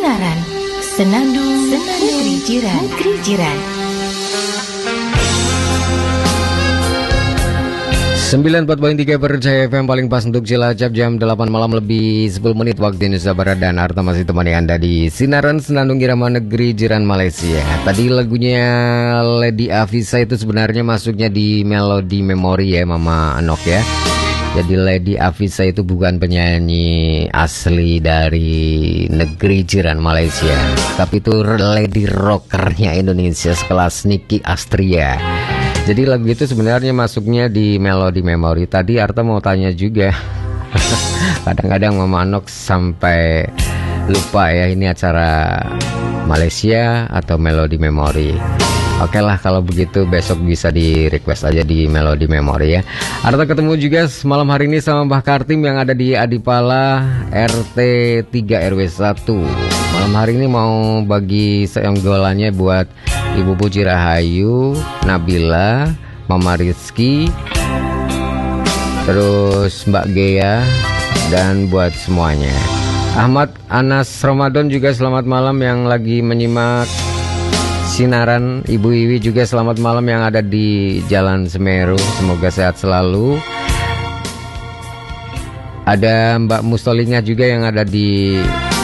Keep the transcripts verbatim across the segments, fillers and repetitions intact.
Sinaran, Senandung, Senandung Negeri Jiran, Negeri Jiran. sembilan puluh empat koma tiga Percaya F M paling pas untuk Cilacap jam delapan malam lebih sepuluh menit waktu Indonesia Barat. Dan Arta masih temani Anda di Sinaran Senandung Irama Negeri Jiran Malaysia. Tadi lagunya Lady Afisa itu sebenarnya masuknya di Melody Memory ya Mama Anok ya. Jadi Lady Afisa itu bukan penyanyi asli dari negeri jiran Malaysia, tapi itu lady rockernya Indonesia sekelas Nicky Astria. Jadi lagu itu sebenarnya masuknya di Melody Memory. Tadi Arta mau tanya juga. Kadang-kadang Mama Anok sampai lupa ya ini acara Malaysia atau Melody Memory. Oke lah kalau begitu besok bisa di request aja di Melody Memory ya. Arta ketemu juga malam hari ini sama Mbah Kartim yang ada di Adipala R T tiga R W satu. Malam hari ini mau bagi seonggolannya buat Ibu Puji Rahayu, Nabila, Mama Rizky, terus Mbak Gea, dan buat semuanya. Ahmad Anas Ramadan juga selamat malam yang lagi menyimak Sinaran. Ibu Iwi juga selamat malam yang ada di Jalan Semeru. Semoga sehat selalu. Ada Mbak Mustolingah juga yang ada di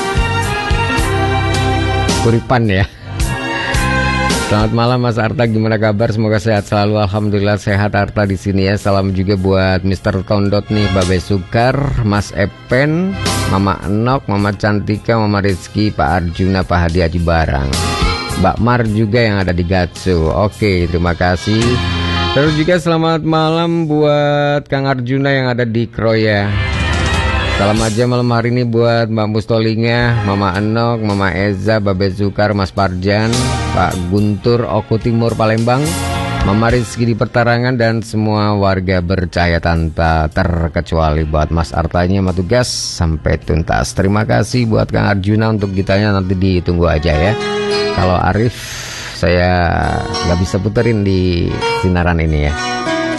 Kuripan ya. Selamat malam Mas Arta, gimana kabar? Semoga sehat selalu. Alhamdulillah sehat Arta di sini ya. Salam juga buat Mister Tondot nih, Babe Sukar, Mas Epen, Mama Enok, Mama Cantika, Mama Rizky, Pak Arjuna, Pak Hadi Haji Barang, Mbak Mar juga yang ada di Gatsu. Oke, terima kasih. Terus juga selamat malam buat Kang Arjuna yang ada di Kroya. Salam aja malam hari ini buat Mbak Mustolingah, Mama Enok, Mama Eza, Babe Zukar, Mas Parjan, Pak Guntur, Oku Timur Palembang, Mama Rizky di Pertarangan, dan semua warga bercahaya tanpa terkecuali. Buat Mas Artanya sama tugas sampai tuntas. Terima kasih buat Kang Arjuna, untuk gitanya nanti ditunggu aja ya. Kalau Arif saya nggak bisa puterin di Sinaran ini ya.